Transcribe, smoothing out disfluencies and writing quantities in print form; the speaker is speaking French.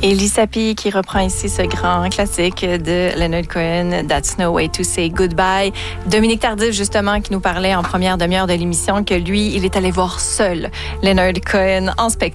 Elie Sapi qui reprend ici ce grand classique de Leonard Cohen, That's No Way to Say Goodbye. Dominique Tardif, justement, qui nous parlait en première demi-heure de l'émission que lui, il est allé voir seul Leonard Cohen en spectacle.